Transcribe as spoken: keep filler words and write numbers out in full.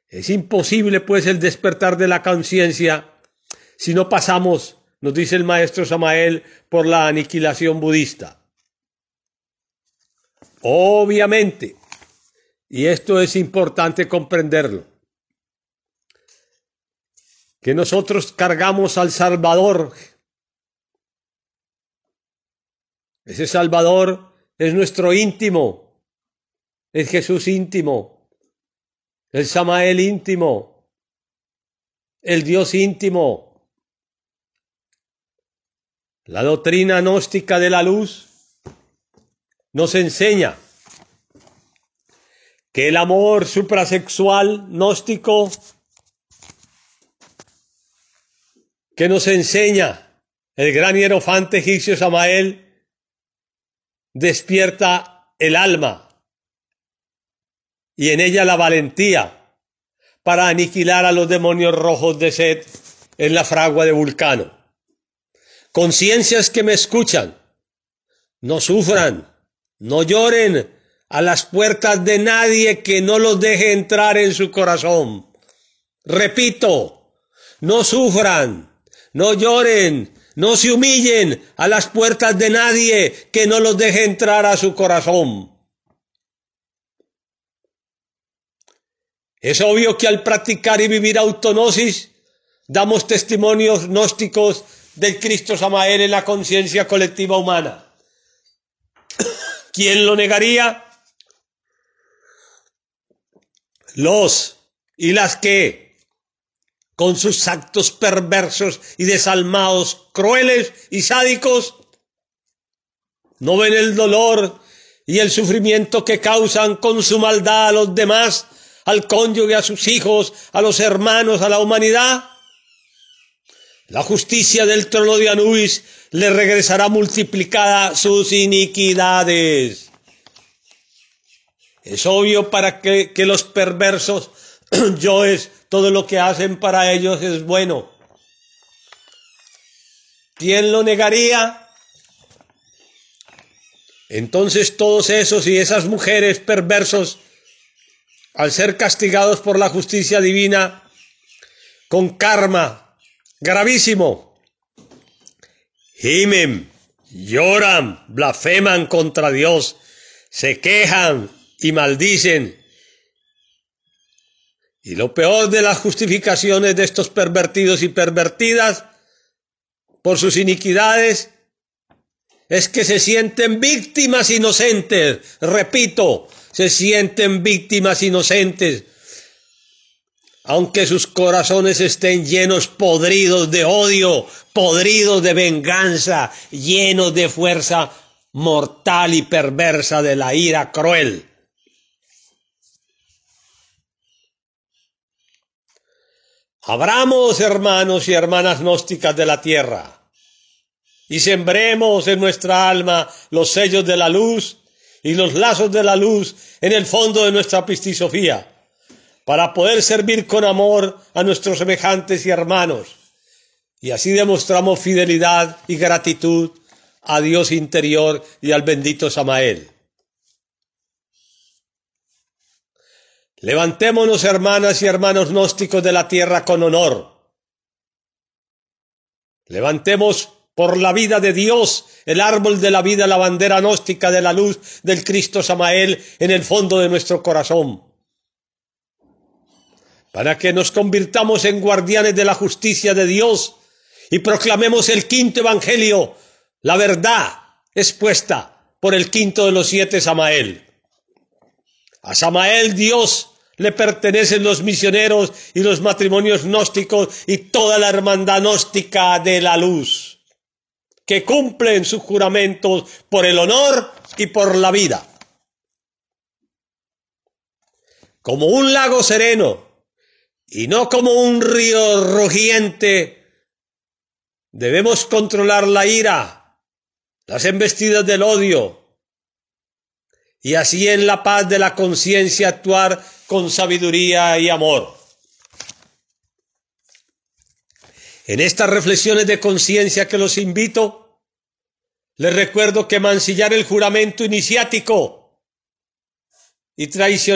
Es imposible, pues, el despertar de la conciencia si no pasamos, nos dice el maestro Samael, por la aniquilación budista. Obviamente, y esto es importante comprenderlo, que nosotros cargamos al Salvador. Ese Salvador es nuestro íntimo, es Jesús íntimo, el Samael íntimo, el Dios íntimo. La doctrina gnóstica de la luz nos enseña que el amor suprasexual gnóstico que nos enseña el gran hierofante egipcio Samael despierta el alma y en ella la valentía para aniquilar a los demonios rojos de Set en la fragua de Vulcano. Conciencias que me escuchan, no sufran, no lloren a las puertas de nadie que no los deje entrar en su corazón. Repito, no sufran, no lloren, no se humillen a las puertas de nadie que no los deje entrar a su corazón. Es obvio que al practicar y vivir autognosis, damos testimonios gnósticos del Cristo Samael en la conciencia colectiva humana. ¿Quién lo negaría? Los y las que, con sus actos perversos y desalmados, crueles y sádicos, no ven el dolor y el sufrimiento que causan con su maldad a los demás, al cónyuge, a sus hijos, a los hermanos, a la humanidad. La justicia del trono de Anubis le regresará multiplicada sus iniquidades. Es obvio para que, que los perversos yoes, todo lo que hacen para ellos es bueno. ¿Quién lo negaría? Entonces todos esos y esas mujeres perversos, al ser castigados por la justicia divina, con karma gravísimo, gimen, lloran, blasfeman contra Dios, se quejan y maldicen. Y lo peor de las justificaciones de estos pervertidos y pervertidas por sus iniquidades es que se sienten víctimas inocentes. Repito, se sienten víctimas inocentes, aunque sus corazones estén llenos, podridos de odio, podridos de venganza, llenos de fuerza mortal y perversa de la ira cruel. Abramos, hermanos y hermanas gnósticas de la tierra, y sembremos en nuestra alma los sellos de la luz y los lazos de la luz en el fondo de nuestra pistisofía, para poder servir con amor a nuestros semejantes y hermanos, y así demostramos fidelidad y gratitud a Dios interior y al bendito Samael. Levantémonos, hermanas y hermanos gnósticos de la tierra, con honor. Levantemos por la vida de Dios el árbol de la vida, la bandera gnóstica de la luz del Cristo Samael en el fondo de nuestro corazón, para que nos convirtamos en guardianes de la justicia de Dios y proclamemos el quinto evangelio, la verdad expuesta por el quinto de los siete Samael. A Samael Dios le pertenecen los misioneros y los matrimonios gnósticos y toda la hermandad gnóstica de la luz, que cumplen sus juramentos por el honor y por la vida. Como un lago sereno y no como un río rugiente, debemos controlar la ira, las embestidas del odio, y así en la paz de la conciencia actuar con sabiduría y amor. En estas reflexiones de conciencia que los invito, les recuerdo que mancillar el juramento iniciático y traicionar